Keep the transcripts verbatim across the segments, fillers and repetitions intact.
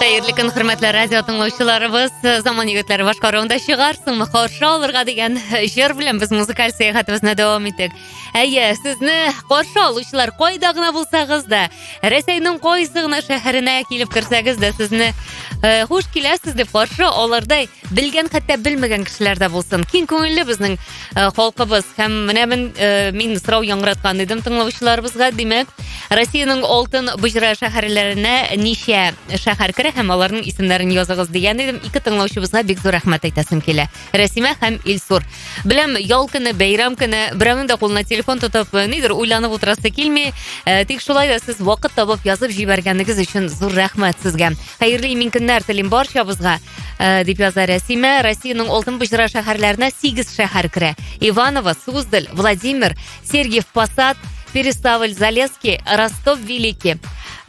Xayrli kun, hurmatli radio tinglovchilarimiz, Zamon yigitlari boshqaruvida shigarsin qarshi olirga degan she'r bilan biz muzikal sayohatimizni davom etdik. Ayya, sizni qarshi oluvchilar qo'ydag'ina bo'lsangiz-da, Rossiyaning qo'ysig'ina shahriga kelib kirsangiz-da, sizni xush kelasiz deb qarshi olarday bilgan, hatto bilmagan kishilarda bo'lsin. Keng ko'ngilli bizning xalqimiz ham mana men men so'rov yangratgan edim tinglovchilarimizga, demak, Rossiyaning oltin bujra shaharlarına necha shahar kira ham ularning ismlarini yozig'iz degan edim. Ikki tinglovchimizga bek zo'r rahmat aytasim kela. Rasima ham Ilsur. Bilam yol kuni, bayram kuni birovning da qo'lina telefon tutib, nedir o'ylanib o'tirasa kelmay, tek shulayda siz vaqt topib yozib jibarganingiz uchun zo'r rahmat sizga. Xayrli ming kunlar tilim barchamizga deb yozar Rasima. Rossiyaning oltin bujra shaharlarına sakkiz shahar kira. Ivanovo, Suzdal, Vladimir, Sergiyev Posad, Переславль, Залесский, Ростов Великий,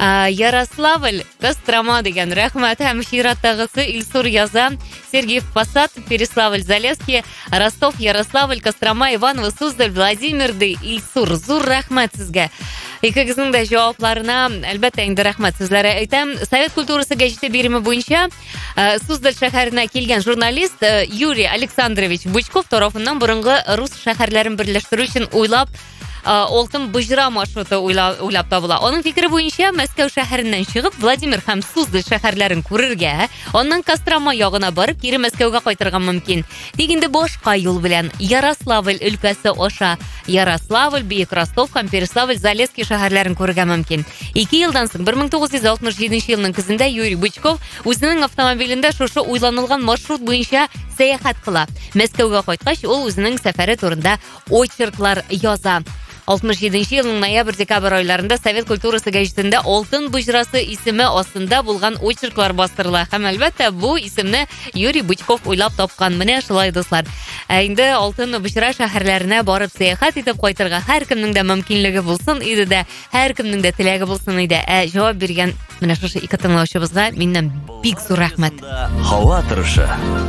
Ярославль, Кострома degan rahmat hamshirattag'isi Ilsur yoza. Sergiyev Posad, Переславль, Залесский, Rostov, Yaroslawl, Кострома, Ivanovo, Suzdal, Vladimir de Ilsur. Zo'r rahmat sizga. Ikkingizning da javoblarini albatta endi rahmat sizlarga aytam. Sovet kulturasi gazeta berimi bo'yicha Suzdal shahariga kelgan jurnalist Yuriy Aleksandrovich Buchkov tomonidan burungi rus shaharlarini birlashtirish uchun o'ylab oltin bujra marshrути o'ylab topildi. Uning fikri bo'yicha Moskva shahridan chiqib Vladimir ham Suzdal shaharlarini ko'rarga, ondan Kostroma yog'ina borib, geri Moskvaga qaytargan mumkin. Deganda boshqa yo'l bilan Yaroslavl o'lkasi o'sha Yaroslavl, Buyuk Rostov ham Переславль, Zaleskiy shaharlarini ko'rgan mumkin. ikki yildan so'ng bir ming to'qqiz yuz oltmish yettinchi yilning kuzida Yuriy Buchkov o'zining avtomobilida shosha o'ylanilgan marshrut bo'yicha sayohat qilib, Moskvaga qaytgach, u o'zining safari turida очерклар yoza. oltmish yettinchi yilning noyabr-dekabr oylarida Sovet kulturasi gazetida oltin bujrasi ismi ostida bo'lgan очерклар bostirildi. Ham albatta bu ismni Yuriy Buchkov o'ylab topgan. Mana shulay do'stlar. Endi oltin bujra shaharlarına borib sayohat etib qaytargan har kimning da mumkinligi bo'lsin, edi-da har kimning da tilagi bo'lsin edi. Javob bergan mana shu ikki tinglovchimizga mendan bek zo'r rahmat. Havo turishi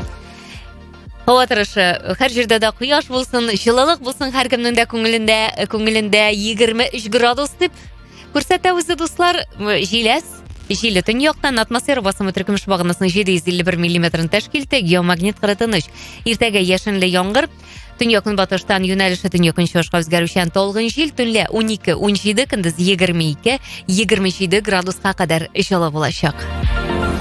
Havo turishi har yerda da quyosh bo'lsin, shilaliq bo'lsin, har kimning da ko'ngilida, ko'ngilida yigirma uch gradus deb ko'rsatamiz do'stlar. Jilas Jili tun yoqdan atmosfera bosimi turkumush bag'inasining yetti yuz ellik bir millimetrini tashkil etdi. Geomagnet qiritinish. Ertaga yashinli yomg'ir. Tun yoqin batishdan yo'nalishi tun yoqin shoshqa o'zgaruvchan to'lg'in jil tunla o'n ikki o'n yetti, kunduz yigirma ikki yigirma yetti gradusga qadar ishla bo'lacaq.